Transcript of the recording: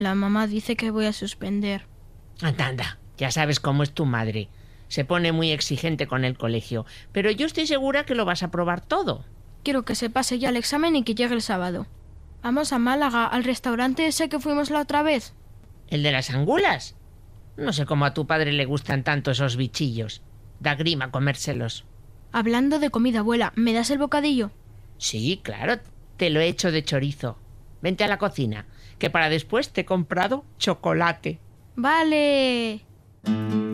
La mamá dice que voy a suspender. Anda, anda, ya sabes cómo es tu madre. Se pone muy exigente con el colegio, pero yo estoy segura que lo vas a probar todo. Quiero que se pase ya el examen y que llegue el sábado. Vamos a Málaga, al restaurante ese que fuimos la otra vez. ¿El de las angulas? No sé cómo a tu padre le gustan tanto esos bichillos. Da grima comérselos. Hablando de comida, abuela, ¿me das el bocadillo? Sí, claro, te lo he hecho de chorizo. Vente a la cocina, que para después te he comprado chocolate. Vale.